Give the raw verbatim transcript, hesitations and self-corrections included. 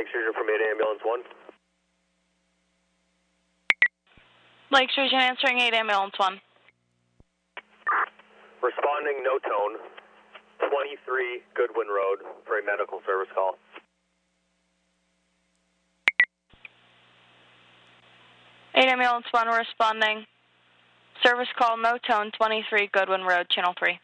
Lake Sturgeon from eight Ambulance one. Lake Sturgeon answering eight Ambulance one. Responding no tone, twenty-three Goodwin Road for a medical service call. eight Ambulance one responding. Service call no tone, twenty-three Goodwin Road, Channel three.